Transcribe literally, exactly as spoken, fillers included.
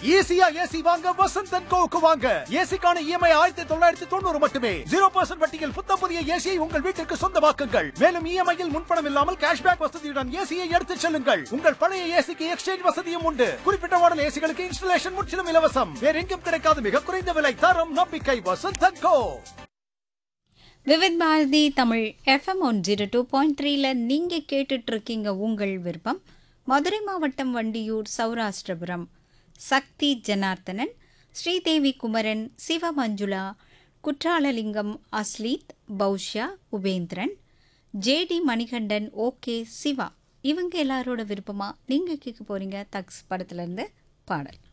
ஈஸியா ஏசி வாங்க வசந்த் அண்ட் கோவுக்கு வாங்க. ஏசிக்கான இஎம்ஐ ஆயிரத்தி தொள்ளாயிரத்தி தொண்ணூறு மட்டுமே. ஜீரோ பர்சன்ட் வட்டியில் புத்த புதிய ஏசியை உங்கள் வீட்டிற்கு சொந்தமாக்குங்கள். மேலும் இஎம்ஐயில் முன்பணம் இல்லாமல் கேஷ்பேக் வசதியுடன் ஏசியை எடுத்துச் செல்லுங்கள். உங்கள் பழைய ஏசிக்கு எக்ஸ்சேஞ்ச் வசதியும் உண்டு. குறிப்பிட்ட மாடல் ஏசிகளுக்கு இன்ஸ்டலேஷன் முற்றிலும் இலவசம். வேற எங்கும் கிடைக்காத மிக குறைந்த விலை, தரம், நம்பிக்கை. Vasanth and go. Vividh Bharathi Tamil FM one zero two point த்ரீல நீங்கள் கேட்டுட்ருக்கீங்க உங்கள் விருப்பம். மதுரை மாவட்டம் வண்டியூர் சௌராஷ்டிரபுரம் சக்தி ஜனார்த்தனன், ஸ்ரீதேவி குமரன், சிவ மஞ்சுளா, குற்றாலலிங்கம், அஸ்லீத், பௌஷ்யா, உபேந்திரன், ஜேடி மணிகண்டன், ஓகே சிவா, இவங்க எல்லாரோட விருப்பமாக நீங்கள் கேட்க போகிறீங்க தக்ஸ் படத்துலேருந்து பாடல்.